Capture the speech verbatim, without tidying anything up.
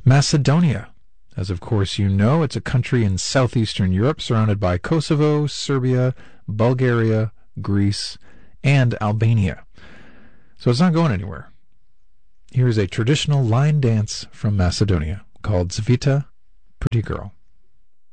Macedonia. As of course you know, it's a country in southeastern Europe surrounded by Kosovo, Serbia, Bulgaria, Greece, and Albania. So it's not going anywhere. Here is a traditional line dance from Macedonia called Zvita, Pretty Girl.